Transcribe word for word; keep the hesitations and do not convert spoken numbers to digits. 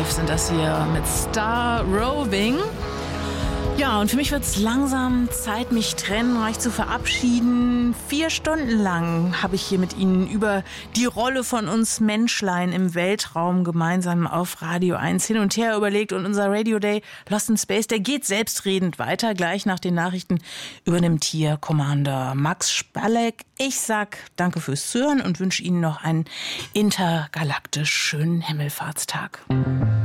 Drive sind das hier mit Star Roving. Ja, und für mich wird es langsam Zeit, mich trennen, euch zu verabschieden. Vier Stunden lang habe ich hier mit Ihnen über die Rolle von uns Menschlein im Weltraum gemeinsam auf Radio eins hin und her überlegt. Und unser Radio Day Lost in Space, der geht selbstredend weiter. Gleich nach den Nachrichten übernimmt hier Commander Max Spalleck. Ich sag danke fürs Zuhören und wünsche Ihnen noch einen intergalaktisch schönen Himmelfahrtstag.